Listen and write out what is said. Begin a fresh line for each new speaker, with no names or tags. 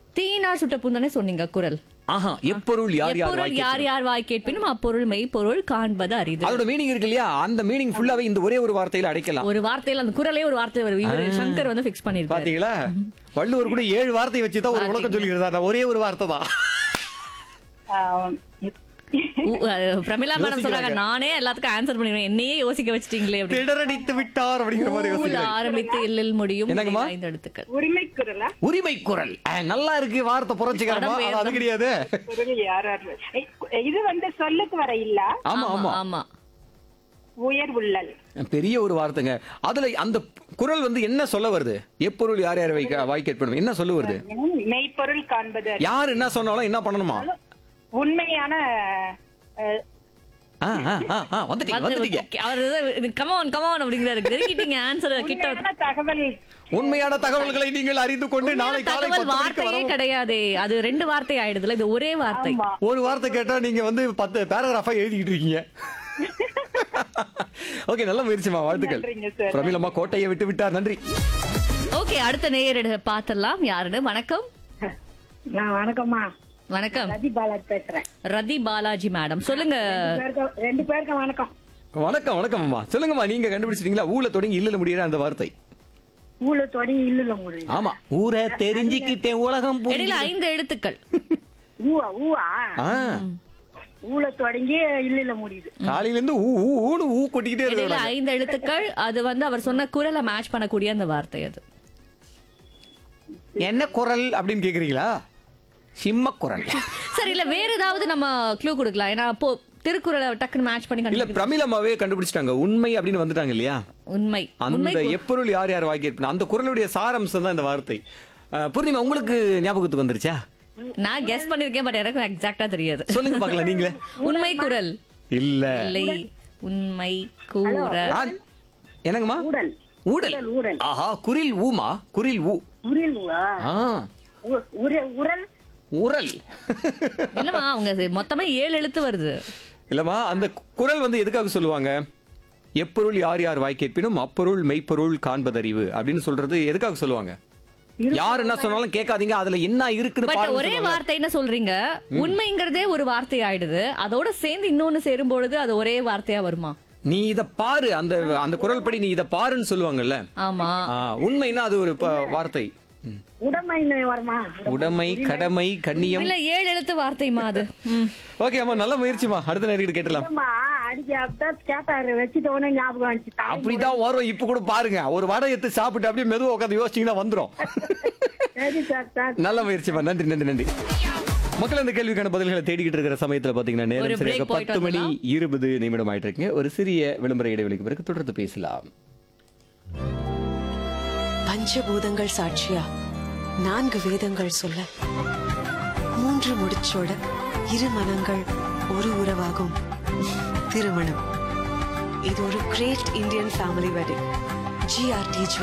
தீனா சுட்ட பூந்தானே சொன்னீங்க குரல்.
ஆஹா, எப்பொருள் யார் யார்
எப்பொருள் யார் யார் வாய் கேட்பினும் அப்பொருள் மெய்ப்பொருள் காண்பது அரிது.
அதோட மீனிங் இருக்கு இல்லையா, அந்த மீனிங் ஃபுல்லாவே இந்த ஒரே ஒரு வார்த்தையில அடைக்கலாம்.
ஒரு வார்த்தையில அந்த குரலே ஒரு வார்த்தை வரும். இவரு சங்கர் வந்து ஃபிக்ஸ் பண்ணிருக்காரு.
பாத்தீங்களா, வள்ளுவர் கூட 7 வார்த்தை வச்சுதான் ஒரு உலகம் சொல்லிக்கிறதா, ஒரே ஒரு வார்த்தை தான்.
பிரமிளா மேடம் சொல்றாங்க, நானே எல்லாத்துக்கும் ஆன்சர் பண்ணிடுவேன், என்னையே யோசிக்க வச்சிட்டீங்களே அப்படி.
திடரடித்து விட்டார் அப்படிங்கிற மாதிரி யோசிக்கிறேன்.
ஆரம்பித்து இல்லில் முடியும்
என்னங்கம்மா?
5 எழுத்துக்கள்.
உரிமை குரலா?
உரிமை குரல் நல்லா இருக்கு, வார்த்தை புரட்சிகரமா. அது கிடையாது.
குரல் யாராரு? இது வந்து சொல்லுக்கு வர இல்ல.
ஆமா ஆமா
ஆமா,
உயர் உள்ளல்.
பெரிய ஒரு வார்த்தைங்க. அதுல அந்த குரல் வந்து என்ன சொல்ல வருது? எப்பொருள் யார் யார் வாய் கேட்பணும் என்ன சொல்ல வருது?
மெய்ப்பொருள் காண்பது.
யார் என்ன சொன்னாலும் என்ன பண்ணணுமா?
உண்மையான
வந்துட்டீங்க.
தகவல்.
உண்மையான தகவல்களை நீங்கள் அறிந்து கொண்டு நாளை காலை
வார்த்தையே கிடையாது, அது 2 வார்த்தை ஆயிடுதுல, இது ஒரே வார்த்தை.
ஒரு வார்த்தை கேட்டா நீங்க வந்து 10 பேராகிராஃபா எழுதிக்கிட்டு இருக்கீங்க. ஓகே, நல்ல முயற்சிமா, வாழ்த்துக்கள். பிரமிளம்மா கோட்டையை விட்டு விட்டார், நன்றி.
ஓகே, அடுத்த நேயர் பாத்திரலாம். யாருன்னு? வணக்கம்.
வணக்கம்மா.
வணக்கம்,
ரதி பாலாஜி பேசுறேன்.
ரதி பாலாஜி மேடம், சொல்லுங்க.
2 பேருக்கு வணக்கம்.
வணக்கம் வணக்கம் அம்மா, சொல்லுங்கம்மா. நீங்க கண்டுபிடிச்சிட்டீங்களா ஊல தொடங்கி இல்லல முடியற அந்த வார்த்தை?
ஊல தொடங்கி இல்லல முடியும்.
ஆமா, ஊரை தெரிஞ்சுக்கிட்டேன் உலகம்
இடையில 5 எழுத்துக்கள்.
ஊவா ஊவா ஊல தொடங்கி இல்லல முடியுது.
காலையில இருந்து ஊனு ஊ கொட்டிக்கிட்டே
இடையில
இருக்கு.
5 எழுத்துக்கள். அது வந்து அவர் சொன்ன குரலை மேட்ச் பண்ணக்கூடிய அந்த வார்த்தை. அது
என்ன குரல் அப்படின்னு கேக்குறீங்களா? சிம்ம குரல்.
சரி, இல்ல வேற ஏதாவது நம்ம க்ளூ கொடுக்கலாம். ஏன்னா அப்போ திருக்குறளை டக்குன்னு மேட்ச் பண்ணி
இல்ல, பிரமிளமாவே கண்டுபிடிச்சிட்டாங்க. உண்மை அப்படின்னு வந்துட்டாங்க இல்லையா?
உண்மை.
அந்த எப்பொருள் யார் யார் வாய் கேட்பணும் அந்த குரலுடைய சாரம்சம் தான் இந்த வார்த்தை. பூர்ணிமா, உங்களுக்கு ஞாபகத்துக்கு வந்துருச்சா?
நான் கெஸ் பண்ணிருக்கேன், பட் எனக்கு எக்ஸாக்ட்டா தெரியாது.
சொல்லுங்க பாக்கலாம் நீங்களே.
உண்மை குரல்
இல்ல
இல்லை, உண்மை குரல்.
என்னங்கம்மா?
ஊடல்.
ஊடல். ஆஹா, குரில் ஊமா? குரில் ஊ.
உரில் ஊவா? உரல்.
உரல்
இல்லமா, அவங்க மொத்தமா 7 எழுத்து வருது.
இல்லமா, அந்த குரல் வந்து எதுக்காக சொல்லுவாங்க? எப்பொருள் யார் யார் வாய் கேட்பினும் அப்பொருள் மெய்ப்பொருள் காண்பதறிவு அப்படின்னு சொல்றது எதுக்காக சொல்லுவாங்க? யார் என்ன சொன்னாலும் கேட்காதீங்க, அதுல என்ன இருக்குன்னு
பட் ஒரே வார்த்தை என்ன சொல்றீங்க? உண்மைங்கிறதே ஒரு வார்த்தை ஆயிடுது, அதோட சேர்ந்து இன்னொன்னு சேரும் பொழுது அது ஒரே வார்த்தையா வருமா?
நீ இத பாரு, அந்த அந்த குரல் படி நீ இத பாருன்னு சொல்லுவாங்கல்ல.
ஆமா,
உண்மைன்னா அது ஒரு வார்த்தை.
உடைமைன்னு வருமா?
உடைமை, கடமை, கண்ணியம்.
இல்ல 7 எழுத்து வார்த்தைமா அது.
ஓகே அம்மா, நல்ல முயற்சிமா. அடுத்த நேரம் கேட்டலாம். அப்படிதான் வரும். இப்ப கூட பாருங்க, ஒரு வடை எடுத்து சாப்பிட்டு அப்படியே மெதுவா உட்காந்து யோசிச்சீங்கன்னா வந்துரும். நல்ல முயற்சிமா, நன்றி நன்றி நன்றி. மக்கள் அந்த கேள்விக்கான பதில்களை தேடிக்கிட்டு இருக்கிற சமயத்துல பாத்தீங்கன்னா நேரம் சரியாக 10 மணி 20 நிமிடம் ஆயிட்டு இருக்குங்க. ஒரு சிறிய விளம்பர இடைவெளிக்கு பிறகு தொடர்ந்து பேசலாம்.
பஞ்சபூதங்கள் சாட்சியா 4 வேதங்கள் சொல்ல 3 முடிச்சோட 2 மனங்கள் ஒரு உறவாகும் திருமணம். இது ஒரு great Indian family wedding. GRT